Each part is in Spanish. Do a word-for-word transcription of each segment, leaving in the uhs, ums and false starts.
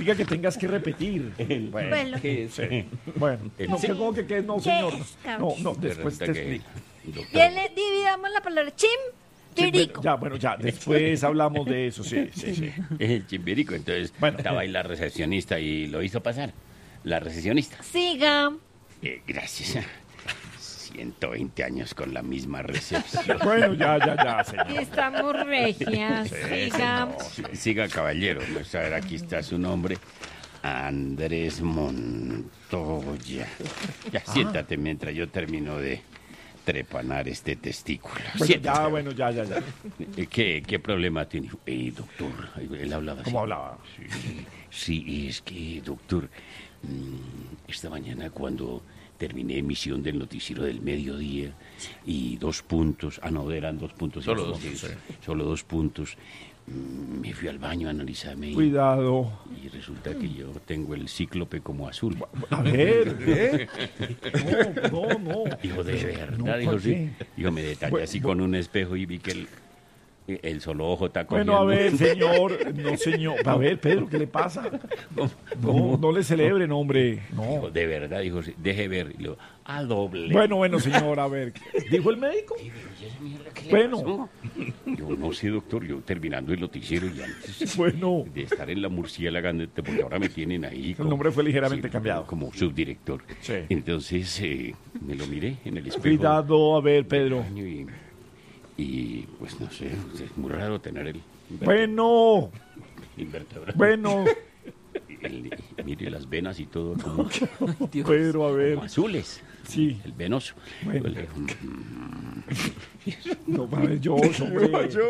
significa que tengas que repetir. El, Bueno, Bueno. ¿qué es? sí. Bueno, El- no, que como que, que no, señor. ¿Qué? No, no, después te Resulta que, explico. doctor, Viene, dividamos la palabra chim, Sí, bueno, tirico. ya, bueno, ya, después hablamos de eso, sí, sí, sí. es el chimbirico, entonces Bueno. estaba ahí la recepcionista y lo hizo pasar. La recepcionista. Siga. Eh, gracias. ciento veinte años con la misma recepción. Bueno, ya, ya, ya, señor. Estamos regias. Siga. Siga, caballero. Vamos a ver, aquí está su nombre. Andrés Montoya. Ya, siéntate mientras yo termino de trepanar este testículo. Bueno, Siéntate. ya, bueno, ya, ya, ya. Eh, ¿Qué, ¿Qué problema tiene? Eh, doctor, él hablaba así. ¿Cómo hablaba? Sí, es que, doctor, mm, esta mañana cuando terminé emisión del noticiero del mediodía y dos puntos, ah, no, eran dos puntos. Solo sí, dos, sí, sí. Solo dos puntos. Mm, Me fui al baño a analizarme y, Cuidado. y resulta que yo tengo el cíclope como azul. A ver, ¿eh? No, no, no. Dijo, de verdad, No, dijo, ¿por sí. qué? Dijo, me detallé Bueno, así con un espejo y vi que el, el solo ojo está cogiendo. Bueno, a ver, señor. No, señor. A ver, Pedro, ¿qué le pasa? ¿Cómo? No, no le celebren, hombre. Dijo, No. de verdad, dijo, sí, deje ver. Y le digo, a doble. Bueno, bueno, señor, a ver. ¿Dijo el médico? Bueno. Bueno. Yo no sé, doctor, yo terminando el noticiero y antes Bueno. de estar en la murciélaga, porque ahora me tienen ahí. El nombre fue ligeramente cambiado. Como subdirector. Sí. Entonces, eh, me lo miré en el espejo. Cuidado, a ver, Pedro. Y, y, pues no sé, es muy raro tener el Bueno, invertebrado. bueno. El- mire las venas y todo como, Pedro, a ver. como azules. Sí. El venoso. Bueno. Yo le digo, "Mm". No, a ver, George, hombre.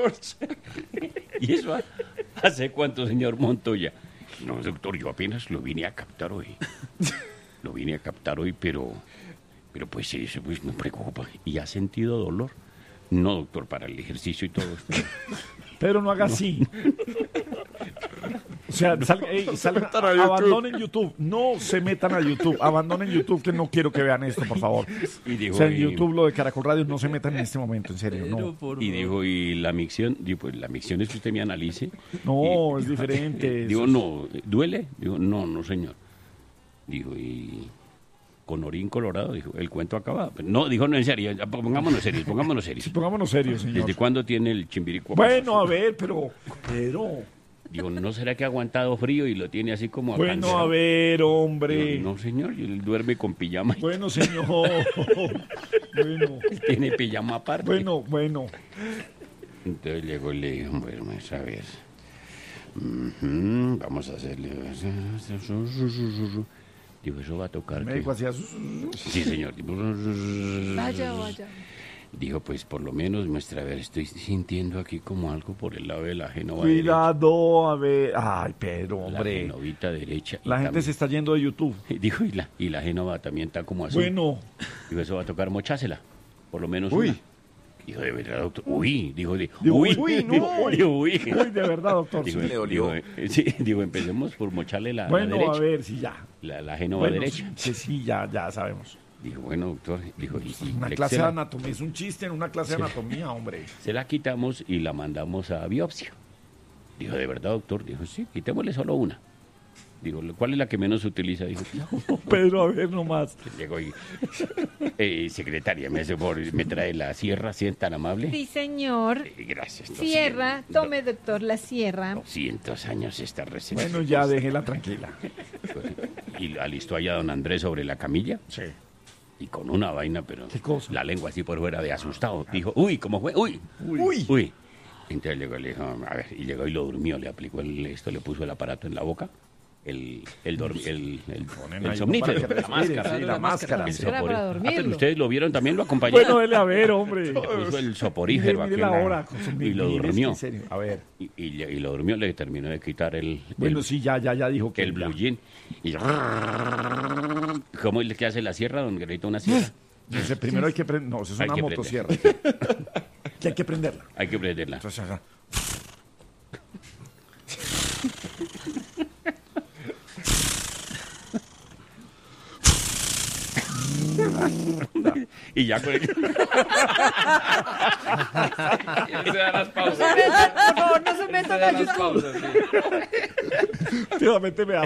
¿Y eso ha- hace cuánto, señor Montoya? No, doctor, yo apenas lo vine a captar hoy. Lo vine a captar hoy, pero, pero pues eso pues, me preocupa. ¿Y ha sentido dolor? No, doctor, para el ejercicio y todo esto. Pedro, no haga así. O sea, sal- ey, salgan- metan a YouTube. abandonen YouTube. No se metan a YouTube. Abandonen YouTube, que no quiero que vean esto, por favor. Y dijo, O sea, en y- YouTube, lo de Caracol Radio, no se metan en este momento, en serio. No, Y dijo, ¿y la micción? Digo, pues la micción es que usted me analice. no Y- es diferente. Digo, Eso no, ¿duele? Digo, no, no, señor. Dijo, ¿y con orín colorado? Dijo, el cuento acaba. No, dijo, no, en serio, ya, pongámonos serios, pongámonos serios. es- Pongámonos serios, señor. ¿Desde cuándo tiene el chimbirico? Bueno, a ver, pero... Pedro... Digo, ¿no será que ha aguantado frío y lo tiene así como Bueno, acancerado? a ver, hombre. Digo, no, señor, él duerme con pijama. Bueno, señor. Bueno, Tiene pijama aparte. bueno, bueno. Entonces llegó y le dijo, bueno, vamos a ver. Ujú, vamos a hacerle... Digo, eso va a tocar. El que- médico hacía... Sí, señor. Vaya, vaya. Dijo, pues por lo menos muestra, a ver, estoy sintiendo aquí como algo por el lado de la génova derecha. Cuidado, a ver. Ay, Pedro, La hombre. genovita derecha. y La gente también- se está yendo de YouTube. Dijo, y la, y la génova también está como azul. Bueno, Dijo, eso va a tocar mochásela. Por lo menos Uy. una. Dijo, de verdad, doctor. Uy, dijo, de, Digo, uy, uy, no, dijo, uy. dijo, uy. uy, de verdad, doctor. Digo, sí. le dolió. digo, eh, sí, digo, empecemos por mocharle la, la Bueno, derecha. a ver, sí, ya. La, la génova Bueno, derecha. sí, sí, ya, ya sabemos. Dijo, bueno, doctor. Dijo, y, y Una le- clase se de la- anatomía, es un chiste en una clase de anatomía, hombre. Se la quitamos y la mandamos a biopsia. Dijo, ¿de verdad, doctor? Dijo, sí, quitémosle solo una. Digo, ¿cuál es la que menos se utiliza? Dijo, Pedro, a ver nomás. llegó y... Eh, secretaria, me, hace favor, me trae la sierra, si es tan amable. Sí, señor. Eh, gracias. Sierra, doscientos tome, doctor, la sierra. doscientos años esta receta. Bueno, ya déjela tranquila. Y alistó allá a don Andrés sobre la camilla. Sí. Y con una vaina, pero ¿Qué cosa? la lengua así por fuera de asustado. Dijo, uy, ¿cómo fue? Uy, Uy. uy. Entonces llegó y le dijo, a ver, y llegó y lo durmió, le aplicó el, esto, le puso el aparato en la boca, el, el, dormi- el, el, Ponen el ahí somnífero, para que la respire, máscara. sí, la máscara. El Era para soporí- Ah, dormirlo. pero ustedes lo vieron también, lo acompañaron. Bueno, dele a ver, hombre. Le puso el soporífero Mire, mire aquí en la la- hora. con su- y lo mire, durmió. En serio, a ver. Y, y, le- y lo durmió, le terminó de quitar el, Bueno, el, sí, ya, ya, ya dijo que... el ya. blue jean. Y ¿cómo es que hace la sierra, don Guerrito, una sierra? Dice, primero hay que prender... No, eso es Hay una que motosierra. Que hay que prenderla. Hay que prenderla. Entonces, ajá. Y ya con el... Ese da las pausas. Por favor, no se metan Ese a da las YouTube. pausas, sí. Últimamente me da